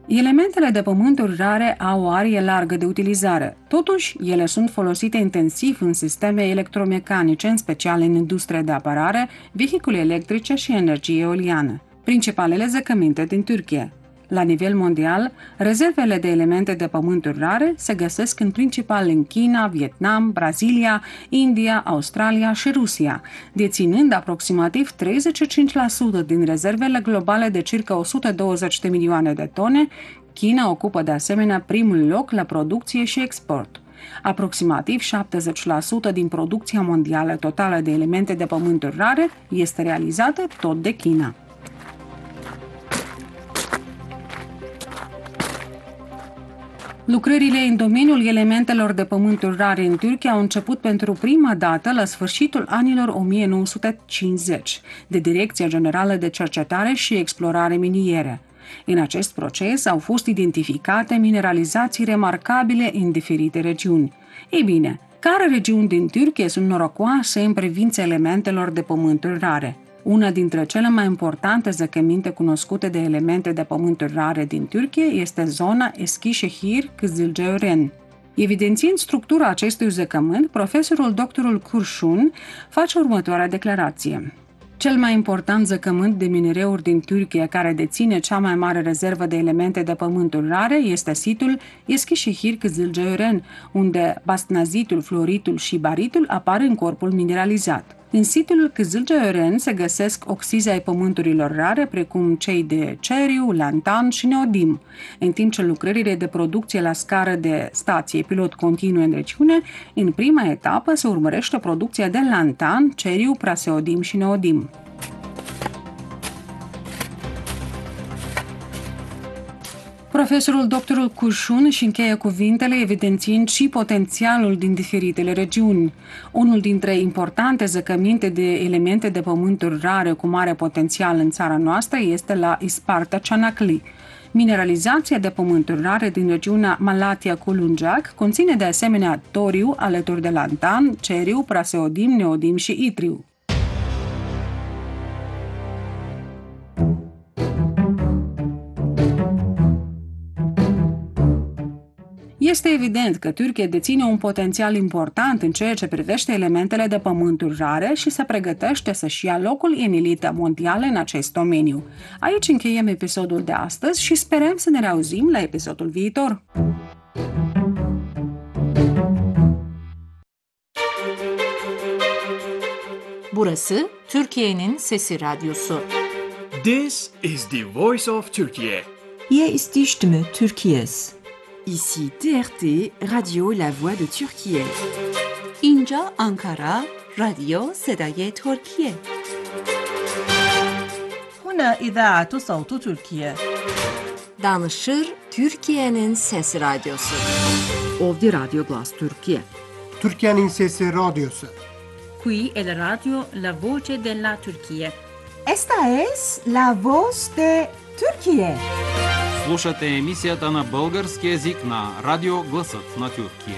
Elementele de pământuri rare au o arie largă de utilizare. Totuși, ele sunt folosite intensiv în sisteme electromecanice, în special în industria de apărare, vehicule electrice și energie eoliană. Principalele zăcăminte din Turcia. La nivel mondial, rezervele de elemente de pământuri rare se găsesc în principal în China, Vietnam, Brazilia, India, Australia și Rusia, deținând aproximativ 35% din rezervele globale de circa 120 de milioane de tone. China ocupă de asemenea primul loc la producție și export. Aproximativ 70% din producția mondială totală de elemente de pământuri rare este realizată tot de China. Lucrările în domeniul elementelor de pământuri rare în Turcia au început pentru prima dată la sfârșitul anilor 1950, de Direcția Generală de Cercetare și Explorare Minieră. În acest proces au fost identificate mineralizații remarcabile în diferite regiuni. Ei bine, care regiuni din Turcia sunt norocoase în privința elementelor de pământuri rare? Una dintre cele mai importante zăcăminte cunoscute de elemente de pământuri rare din Turcia este zona Eskişehir Kızılcaören. Evidențiind structura acestui zăcământ, profesorul dr. Kurşun face următoarea declarație. Cel mai important zăcământ de minereuri din Turcia care deține cea mai mare rezervă de elemente de pământuri rare este situl Eskişehir Kızılcaören, unde bastnazitul, floritul și baritul apar în corpul mineralizat. În situl Kızılcaören se găsesc oxizi ai pământurilor rare, precum cei de ceriu, lantan și neodim, în timp ce lucrările de producție la scară de stație pilot continuă în regiune. În prima etapă se urmărește producția de lantan, ceriu, praseodim și neodim. Profesorul dr. Kurşun își încheie cuvintele evidențiind și potențialul din diferitele regiuni. Unul dintre importante zăcăminte de elemente de pământuri rare cu mare potențial în țara noastră este la Isparta Çanakkale. Mineralizația de pământuri rare din regiunea Malatya-Kulunjak conține de asemenea toriu alături de lantan, ceriu, praseodim, neodim și itriu. Este evident că Turcia deține un potențial important în ceea ce privește elementele de pământuri rare și se pregătește să-și ia locul în elita mondială în acest domeniu. Aici încheiem episodul de astăzi și sperăm să ne reauzim la episodul viitor. Burası Türkiye'nin Sesi Radyosu. This is the voice of Turkey. Hier ist die Stimme Türkiye's. Ici TRT, Radio La Voix de Türkiye. اینجا آنکارا، رادیو صدای ترکیه. هنا إذاعة صوت تركيا. Danışır Türkiye'nin Sesi Radyosu. Ovdje Radio Glas Türkiye. Türkiye'nin Sesi Radyosu. Qui è la radio La Voce della Turchia. Esta es la voz de Turquie. Слушате емисията на български език на Радио Гласът на Тюркия.